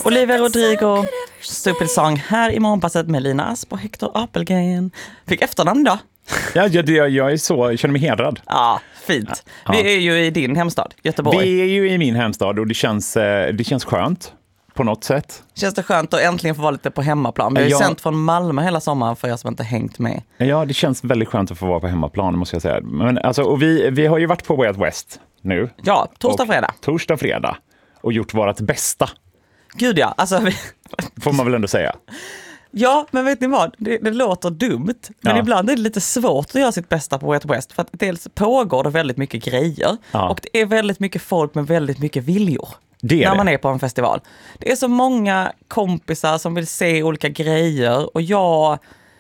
Olivia Rodrigo, Stupid Song här i morgonpasset med Lina Asp och Hector Apelgren. Fick efternamn då. Ja, jag känner mig hedrad. Ja, fint. Ja. Vi är ju i din hemstad, Göteborg. Vi är ju i min hemstad och det känns skönt på något sätt. Känns det skönt att äntligen få vara lite på hemmaplan? Vi har ju sänt från Malmö hela sommaren för er som inte hängt med. Ja, det känns väldigt skönt att få vara på hemmaplan, måste jag säga. Men, alltså, och vi har ju varit på Way Out West nu. Ja, torsdag, fredag. Och gjort vårt bästa. Gud ja, alltså... Får man väl ändå säga. Ja, men vet ni vad? Det låter dumt. Men ibland är det lite svårt att göra sitt bästa på Way Out West. För att dels pågår det väldigt mycket grejer. Ja. Och det är väldigt mycket folk med väldigt mycket viljor. När man är på en festival. Det är så många kompisar som vill se olika grejer. Och jag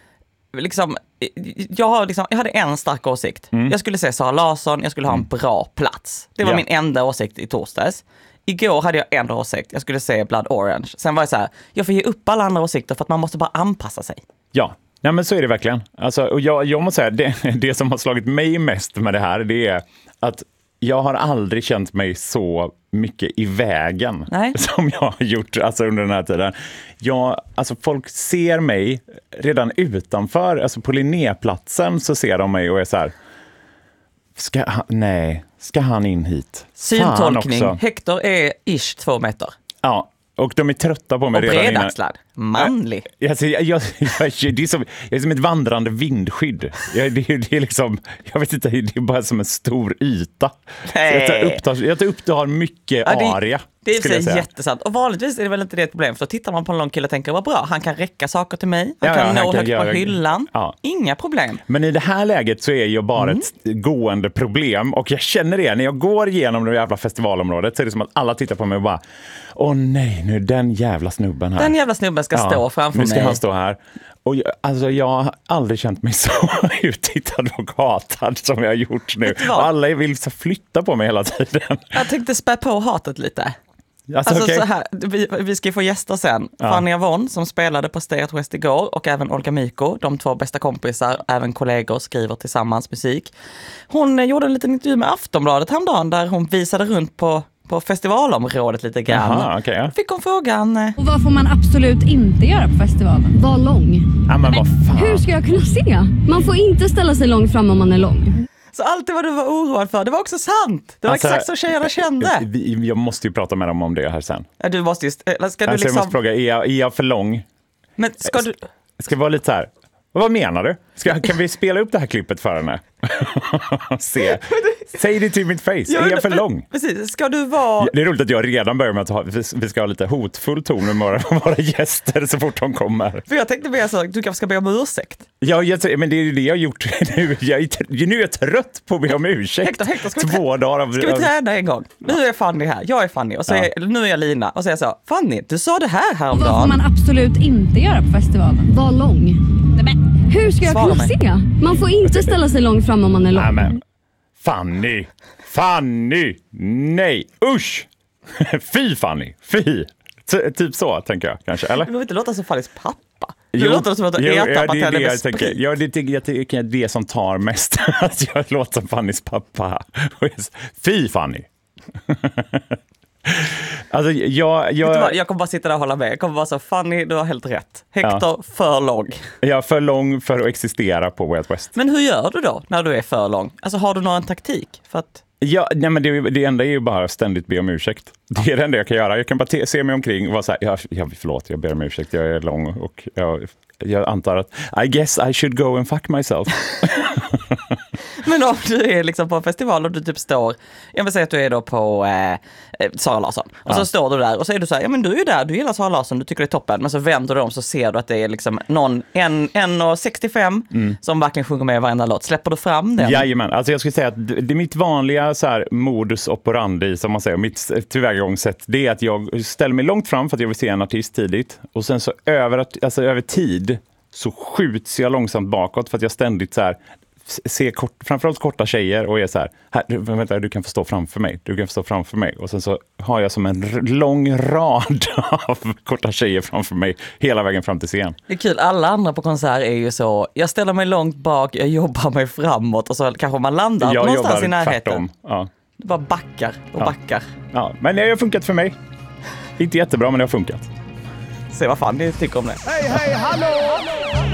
hade en stark åsikt. Jag skulle se Sara Larsson, jag skulle ha en bra plats. Det var min enda åsikt i torsdags. Igår hade jag en åsikt. Jag skulle se Blood Orange. Sen var det så här, jag får ge upp alla andra åsikter för att man måste bara anpassa sig. Ja, nej, men så är det verkligen. Alltså, och jag måste säga, det som har slagit mig mest med det här, det är att jag har aldrig känt mig så mycket i vägen som jag har gjort under den här tiden. Folk ser mig redan utanför, alltså på Linnéplatsen så ser de mig och är så här, ska han in hit? Syntolkning, Hector är ish 2 meter. Ja. Och de är trötta på mig redan innan. Och bredaxlad. Manlig. Jag är som ett vandrande vindskydd. Det är liksom, jag vet inte, det är bara som en stor yta. Jag tar upp det har mycket aria. Det är jättesant. Och vanligtvis är det väl inte det ett problem. För då tittar man på en lång kille och tänker, vad bra, han kan räcka saker till mig. Han kan nå högt på hyllan. Ja. Inga problem. Men i det här läget så är jag bara ett gående problem. Och jag känner det, när jag går igenom det jävla festivalområdet så är det som att alla tittar på mig och bara, åh nej, nu är den jävla snubben här. Den jävla snubben ska stå framför mig. Nu ska han stå här. Och jag har aldrig känt mig så uttittad och hatad som jag har gjort nu. Och alla vill så flytta på mig hela tiden. Jag tänkte spä på hatet lite. Okay. Så här, vi ska få gäster sen. Fanny Avon som spelade på Stay Out West igår och även Olga Myko, de 2 bästa kompisar, även kollegor, skriver tillsammans musik. Hon gjorde en liten intervju med Aftonbladet häromdagen där hon visade runt på festivalområdet lite grann. Aha, okay. Fick hon frågan. Och vad får man absolut inte göra på festivalen? Var lång. Ja, men vad fan. Hur ska jag kunna se? Man får inte ställa sig långt fram om man är lång. Så allt det vad du var oroad för, det var också sant. Det var exakt så tjejerna kände. Jag måste ju prata med dem om det här sen. Ja, du måste just... Jag måste fråga, är jag för lång? Men ska du... Ska vara lite så här... Vad menar du? Kan vi spela upp det här klippet för henne? Säg det till mitt face. Är jag för lång? Precis. Ska du vara... Det är roligt att jag redan börjar med att vi ska ha lite hotfull ton med våra gäster så fort de kommer. För jag tänkte mer så, du kanske ska be om ursäkt. Ja, men det är ju det jag har gjort nu. Nu är jag trött på att be om ursäkt. Hector, 2 dagar. Ska vi träna en gång? Nu är Fanny här. Jag är Fanny. Och så nu är jag Lina. Och så är jag så, Fanny, du sa det här häromdagen. Vad får man absolut inte göra på festivalen? Var lång. Hur ska jag kunna se? Man får inte ställa sig långt fram om man är lång. Nej, men Fanny, nej, usch. Fy Fanny, fy. Typ så tänker jag kanske, eller? Du vill inte låta som Fannys pappa. Du låter som att du tappat henne med sprit. Jag tycker det som tar mest att jag låter som Fannys pappa. Fy Fanny. Alltså jag kommer bara sitta där och hålla med. Jag kommer bara så, Fanny, du har helt rätt. Hector, för lång. Jag är för lång för att existera på Way Out West. Men hur gör du då när du är för lång? Alltså har du någon taktik för att... Ja, nej, men det enda är ju bara ständigt be om ursäkt. Det är det enda jag kan göra. Jag kan bara se mig omkring och vara så här, förlåt, jag ber om ursäkt, jag är lång och jag antar att I guess I should go and fuck myself. Men om du är liksom på en festival och du typ står, jag vill säga att du är då på Sara Larsson och så står du där och så är du så här, ja men du är ju där, du gillar Sara Larsson, du tycker det är toppen, men så vänder du om så ser du att det är liksom någon 1,65 som verkligen sjunger med i varenda låt. Släpper du fram den? Jajamän, alltså jag skulle säga att det är mitt vanliga så här modus operandi som man säger, mitt tillvägagångssätt, det är att jag ställer mig långt fram för att jag vill se en artist tidigt och sen så över tid så skjuts jag långsamt bakåt för att jag ständigt så här ser framförallt korta tjejer och är så här, vänta, du kan få stå framför mig och sen så har jag som en lång rad av korta tjejer framför mig hela vägen fram till scen. Det är kul, alla andra på konsert är ju så, jag ställer mig långt bak, jag jobbar mig framåt och så kanske man landar någonstans i närheten. Ja. Du bara backar och backar. Ja, men det har funkat för mig. Inte jättebra, men det har funkat. Se vad fan ni tycker om det. Hej, hallå!